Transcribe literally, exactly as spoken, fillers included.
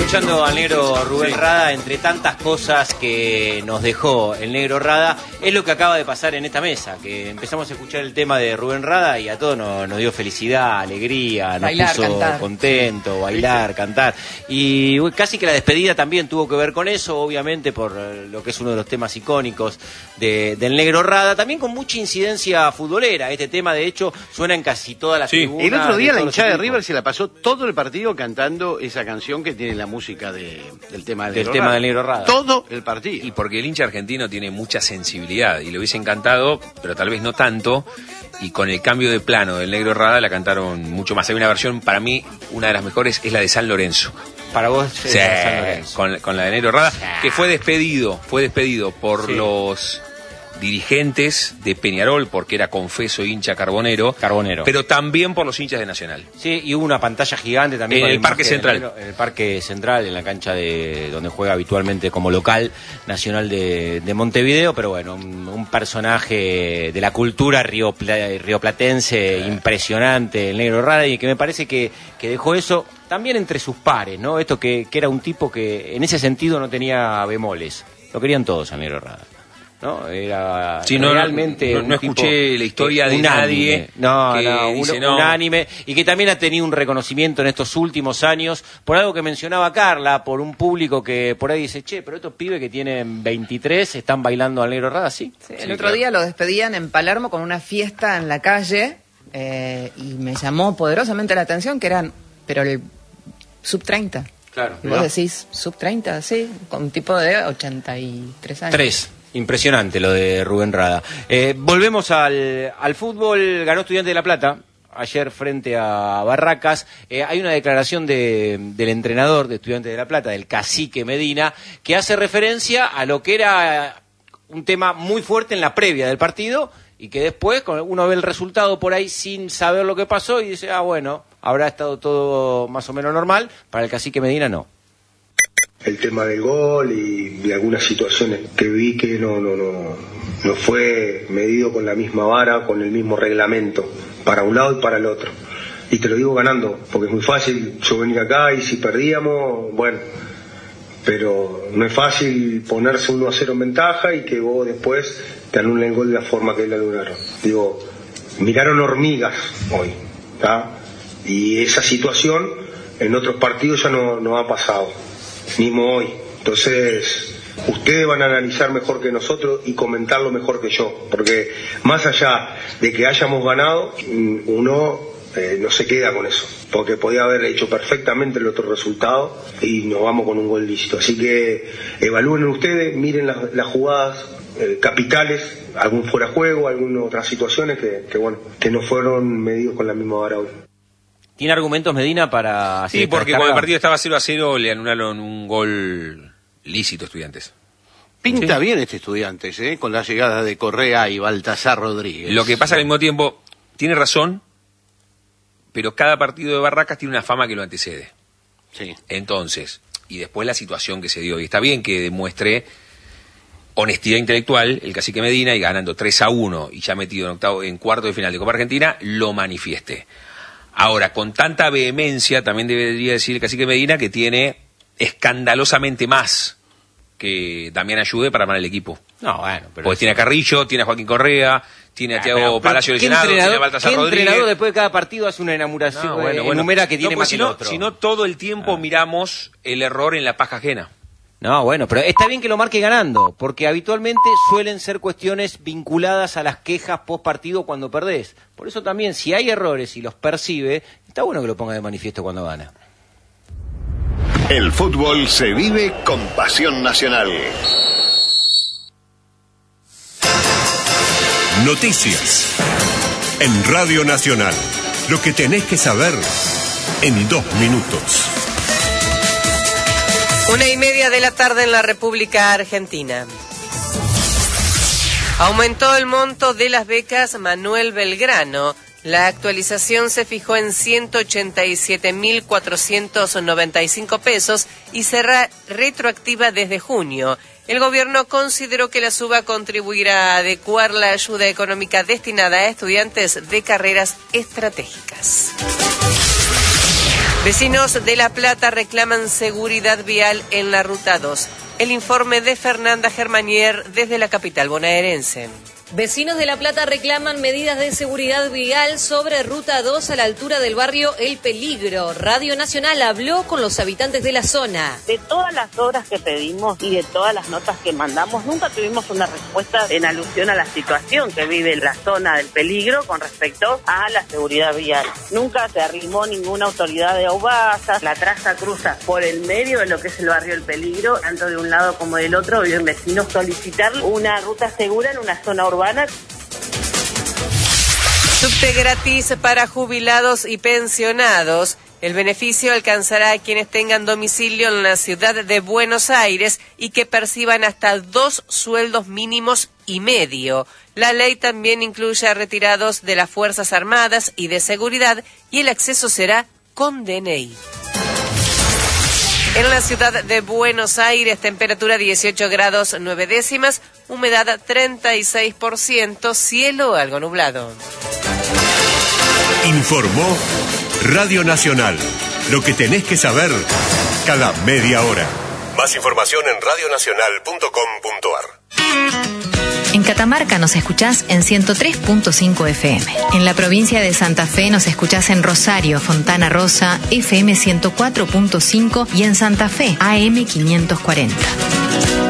escuchando al negro Rubén sí. Rada, entre tantas cosas que nos dejó el negro Rada, es lo que acaba de pasar en esta mesa, que empezamos a escuchar el tema de Rubén Rada y a todos nos, nos dio felicidad, alegría, nos bailar, puso cantar. contento, bailar, sí. cantar. Y casi que la despedida también tuvo que ver con eso, obviamente por lo que es uno de los temas icónicos de, del negro Rada, también con mucha incidencia futbolera. Este tema, de hecho, suena en casi todas las sí. tribunas. El otro día de la hinchada de de River se la pasó todo el partido cantando esa canción que tiene la música de, del tema del, del negro tema Rada. del negro Rada. Todo el partido. Y porque el hincha argentino tiene mucha sensibilidad y le hubiese encantado, pero tal vez no tanto, y con el cambio de plano del negro Rada la cantaron mucho más. Hay una versión, para mí, una de las mejores, es la de San Lorenzo. Para vos, sí, San Lorenzo. Con, con la de negro Rada, sí. que fue despedido, fue despedido por sí. los dirigentes de Peñarol, porque era confeso hincha carbonero, carbonero, pero también por los hinchas de Nacional. Sí, y hubo una pantalla gigante también en el Parque Central. De, en el Parque Central, en la cancha de donde juega habitualmente como local Nacional de, de Montevideo, pero bueno, un, un personaje de la cultura río, rioplatense eh. impresionante, el negro Rada, y que me parece que, que dejó eso también entre sus pares, ¿no? Esto que, que era un tipo que en ese sentido no tenía bemoles, lo querían todos al negro Rada. ¿No? Era sí, no, realmente no, no, no escuché la historia de unánime. nadie no, que no, un, dice, no, unánime, y que también ha tenido un reconocimiento en estos últimos años por algo que mencionaba Carla, por un público que por ahí dice, che, pero estos pibes que tienen veintitrés están bailando al negro Rada, ¿sí? sí el sí, otro claro. día lo despedían en Palermo con una fiesta en la calle eh, y me llamó poderosamente la atención que eran, pero el sub treinta. Claro. Y vos decís, sub treinta, sí, con un tipo de ochenta y tres años. Tres. Impresionante lo de Rubén Rada. Eh, volvemos al, al fútbol. Ganó Estudiantes de La Plata ayer frente a Barracas. Eh, hay una declaración de, del entrenador de Estudiantes de La Plata, del cacique Medina, que hace referencia a lo que era un tema muy fuerte en la previa del partido y que después uno ve el resultado por ahí sin saber lo que pasó y dice, ah, bueno, habrá estado todo más o menos normal. Para el cacique Medina no. El tema del gol y, y algunas situaciones que vi que no, no, no, no fue medido con la misma vara, con el mismo reglamento, para un lado y para el otro. Y te lo digo ganando, porque es muy fácil yo venir acá y si perdíamos, bueno, pero no es fácil ponerse uno a cero en ventaja y que vos después te anulen el gol de la forma que él anularon. Digo, miraron hormigas hoy, ¿tá? Y esa situación en otros partidos ya no, no ha pasado. Mismo hoy. Entonces, ustedes van a analizar mejor que nosotros y comentarlo mejor que yo, porque más allá de que hayamos ganado, uno eh, no se queda con eso, porque podía haber hecho perfectamente el otro resultado y nos vamos con un gol lícito. Así que evalúen ustedes, miren las, las jugadas eh, capitales, algún fuera de juego, algunas otras situaciones que, que bueno, que no fueron medidos con la misma vara hoy. ¿Tiene argumentos Medina para...? Sí, porque cuando el partido estaba cero a cero le anularon un gol lícito a Estudiantes. Pinta sí. bien este Estudiantes, ¿eh? Con la llegada de Correa y Baltasar Rodríguez. Lo que pasa al mismo tiempo, tiene razón, pero cada partido de Barracas tiene una fama que lo antecede. Sí. Entonces, y después la situación que se dio. Y está bien que demuestre honestidad intelectual el cacique Medina y ganando tres a uno y ya metido en, octavo, en cuarto de final de Copa Argentina, lo manifieste. Ahora, con tanta vehemencia, también debería decir el cacique Medina que tiene escandalosamente más que Damián Ayude para armar el equipo. No, bueno, pero... Porque eso... tiene a Carrillo, tiene a Joaquín Correa, tiene a Thiago Palacio lesionado, tiene a Baltasar ¿qué Rodríguez. entrenador después de cada partido hace una enumeración, no, bueno, bueno. enumera que tiene no, pues más si que no, el otro? Si no, todo el tiempo ah. miramos el error en la paja ajena. No, bueno, pero está bien que lo marque ganando, porque habitualmente suelen ser cuestiones vinculadas a las quejas post partido cuando perdés. Por eso también, si hay errores y los percibe, está bueno que lo ponga de manifiesto cuando gana. El fútbol se vive con pasión nacional. Noticias en Radio Nacional. Lo que tenés que saber en dos minutos. Una y media de la tarde en la República Argentina. Aumentó el monto de las becas Manuel Belgrano. La actualización se fijó en ciento ochenta y siete mil cuatrocientos noventa y cinco pesos y será retroactiva desde junio. El gobierno consideró que la suba contribuirá a adecuar la ayuda económica destinada a estudiantes de carreras estratégicas. Vecinos de La Plata reclaman seguridad vial en la Ruta dos. El informe de Fernanda Germanier desde la capital bonaerense. Vecinos de La Plata reclaman medidas de seguridad vial sobre Ruta dos a la altura del barrio El Peligro. Radio Nacional habló con los habitantes de la zona. De todas las obras que pedimos y de todas las notas que mandamos, nunca tuvimos una respuesta en alusión a la situación que vive la zona del Peligro con respecto a la seguridad vial. Nunca se arrimó ninguna autoridad de Aubasa. La traza cruza por el medio de lo que es el barrio El Peligro, tanto de un lado como del otro. Viven vecinos solicitar una ruta segura en una zona urbana. Subte gratis para jubilados y pensionados. El beneficio alcanzará a quienes tengan domicilio en la ciudad de Buenos Aires y que perciban hasta dos sueldos mínimos y medio. La ley también incluye a retirados de las Fuerzas Armadas y de Seguridad y el acceso será con D N I. En la ciudad de Buenos Aires, temperatura dieciocho grados nueve décimas, humedad treinta y seis por ciento, cielo algo nublado. Informó Radio Nacional. Lo que tenés que saber cada media hora. Más información en radio nacional punto com punto a r. En Catamarca nos escuchás en ciento tres punto cinco F M. En la provincia de Santa Fe nos escuchás en Rosario, Fontana Rosa, F M ciento cuatro punto cinco y en Santa Fe, A M quinientos cuarenta.